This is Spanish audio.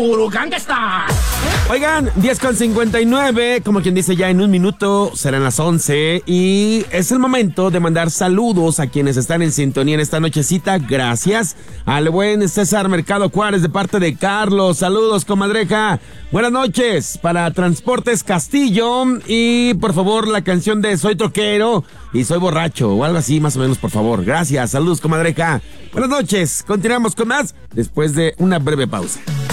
puro gangsta. Oigan, 10:59, como quien dice, ya en un minuto serán las 11 y es el momento de mandar saludos a quienes están en sintonía en esta nochecita. Gracias al buen César Mercado Juárez de parte de Carlos. Saludos, comadreja. Buenas noches para Transportes Castillo y por favor la canción de Soy Troquero y Soy Borracho o algo así más o menos, por favor. Gracias, saludos, comadreja. Buenas noches, continuamos con más después de una breve pausa.